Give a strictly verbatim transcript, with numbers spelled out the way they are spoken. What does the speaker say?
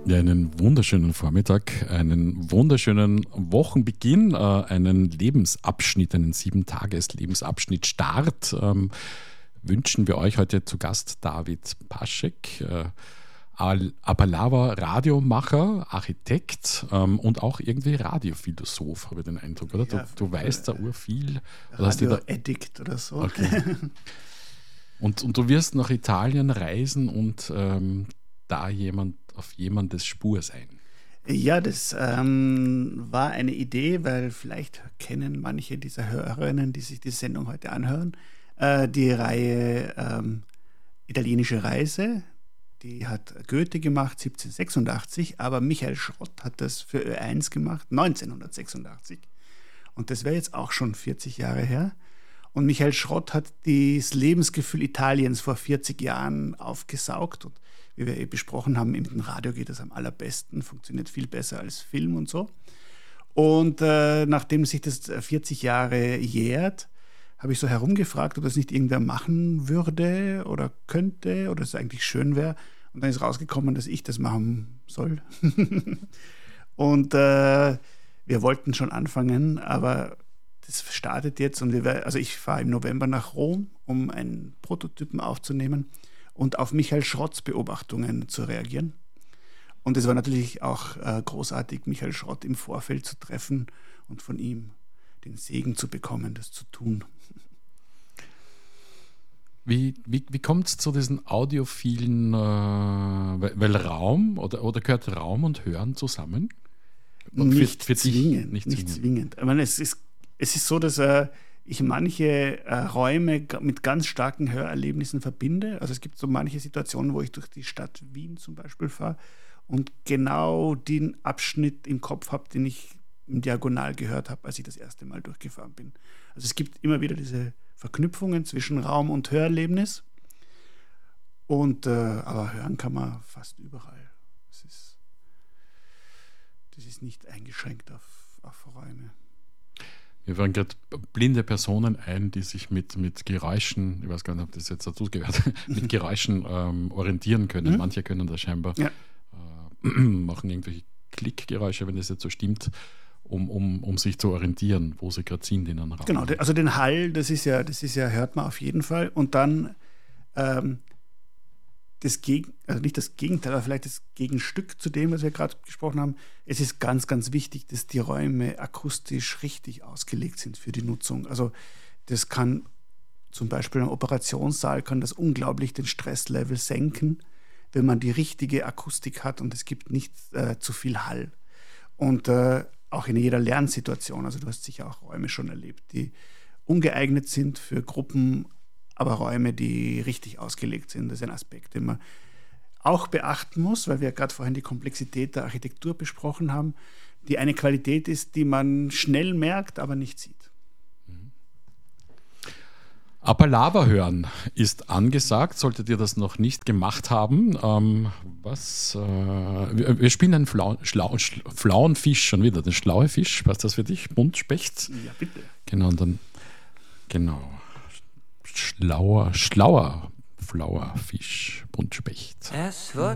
Ja, einen wunderschönen Vormittag, einen wunderschönen Wochenbeginn, äh, einen Lebensabschnitt, einen sieben-Tages-Lebensabschnitt Start ähm, wünschen wir euch heute zu Gast David Paschek, äh, Apalava Radiomacher, Architekt ähm, und auch irgendwie Radiophilosoph, habe ich den Eindruck, oder? Du, Ja, du weißt da urviel. Radio-Addict oder so. Okay. Und, und du wirst nach Italien reisen und ähm, da jemand auf jemandes Spur sein. Ja, das ähm, war eine Idee, weil vielleicht kennen manche dieser Hörerinnen, die sich die Sendung heute anhören, äh, die Reihe ähm, Italienische Reise. Die hat Goethe gemacht, siebzehnhundertsechsundachtzig, aber Michael Schrott hat das für Ö eins gemacht, neunzehnhundertsechsundachtzig. Und das wäre jetzt auch schon vierzig Jahre her. Und Michael Schrott hat das Lebensgefühl Italiens vor vierzig Jahren aufgesaugt. Und wie wir eh besprochen haben, mit dem Radio geht das am allerbesten, funktioniert viel besser als Film und so. Und äh, nachdem sich das vierzig Jahre jährt, habe ich so herumgefragt, ob das nicht irgendwer machen würde oder könnte oder es eigentlich schön wäre. Und dann ist rausgekommen, dass ich das machen soll. Und äh, wir wollten schon anfangen, aber das startet jetzt und wir, also ich fahre im November nach Rom, um einen Prototypen aufzunehmen und auf Michael Schrotts Beobachtungen zu reagieren. Und es war natürlich auch äh, großartig, Michael Schrott im Vorfeld zu treffen und von ihm den Segen zu bekommen, das zu tun. Wie, wie, wie kommt es zu diesen audiophilen, äh, weil, weil Raum oder, oder gehört Raum und Hören zusammen? Nicht für, für zwingend. Dich, nicht, nicht zwingend. zwingend. Ich meine, es ist, es ist so, dass äh, ich manche äh, Räume g- mit ganz starken Hörerlebnissen verbinde. Also es gibt so manche Situationen, wo ich durch die Stadt Wien zum Beispiel fahre und genau den Abschnitt im Kopf habe, den ich im Diagonal gehört habe, als ich das erste Mal durchgefahren bin. Also es gibt immer wieder diese Verknüpfungen zwischen Raum und Hörerlebnis. Und, äh, aber hören kann man fast überall. Das ist, das ist nicht eingeschränkt auf, auf Räume. Mir fallen gerade blinde Personen ein, die sich mit, mit Geräuschen, ich weiß gar nicht, ob das jetzt dazu gehört, mit Geräuschen ähm, orientieren können. Mhm. Manche können das scheinbar, ja. äh, machen irgendwelche Klickgeräusche, wenn das jetzt so stimmt, um, um, um sich zu orientieren, wo sie gerade sind in einem Raum. Genau, also den Hall, das ist ja, das ist ja, hört man auf jeden Fall. Und dann ähm, das Gegen, also nicht das Gegenteil, aber vielleicht das Gegenstück zu dem, was wir gerade gesprochen haben. Es ist ganz, ganz wichtig, dass die Räume akustisch richtig ausgelegt sind für die Nutzung. Also das kann zum Beispiel im Operationssaal kann das unglaublich den Stresslevel senken, wenn man die richtige Akustik hat und es gibt nicht äh, zu viel Hall. Und äh, auch in jeder Lernsituation, also du hast sicher auch Räume schon erlebt, die ungeeignet sind für Gruppen, aber Räume, die richtig ausgelegt sind. Das ist ein Aspekt, den man auch beachten muss, weil wir gerade vorhin die Komplexität der Architektur besprochen haben, die eine Qualität ist, die man schnell merkt, aber nicht sieht. Apalava hören ist angesagt, solltet ihr das noch nicht gemacht haben. Ähm, was? Äh, wir, wir spielen einen flauen, schlau, flauen Fisch schon wieder, den schlaue Fisch. Passt das für dich? Buntspecht? Ja, bitte. Genau, und dann, genau. Schlauer, schlauer, flauer Fisch, Buntspecht. Es wird